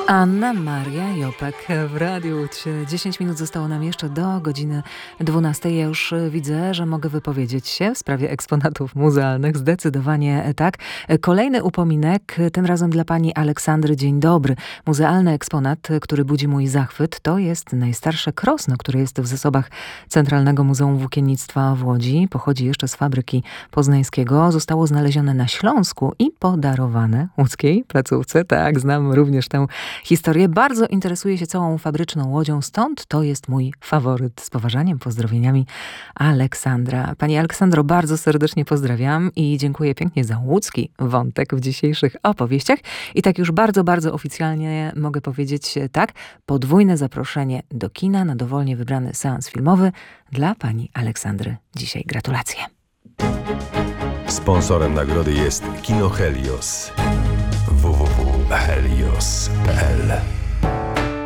Anna Maria Jopek w Radiu Łódź. 10 minut zostało nam jeszcze do godziny 12. Ja już widzę, że mogę wypowiedzieć się w sprawie eksponatów muzealnych. Zdecydowanie tak. Kolejny upominek, tym razem dla pani Aleksandry. Dzień dobry. Muzealny eksponat, który budzi mój zachwyt, to jest najstarsze krosno, które jest w zasobach Centralnego Muzeum Włókiennictwa w Łodzi. Pochodzi jeszcze z fabryki poznańskiego. Zostało znalezione na Śląsku i podarowane łódzkiej placówce. Tak, znam również tę historię. Bardzo interesuję się całą fabryczną Łodzią, stąd to jest mój faworyt. Z poważaniem, pozdrowieniami, Aleksandra. Pani Aleksandro, bardzo serdecznie pozdrawiam i dziękuję pięknie za łódzki wątek w dzisiejszych opowieściach. I tak już bardzo, bardzo oficjalnie mogę powiedzieć tak, podwójne zaproszenie do kina na dowolnie wybrany seans filmowy dla pani Aleksandry. Dzisiaj gratulacje. Sponsorem nagrody jest Kino Helios. www.helios.pl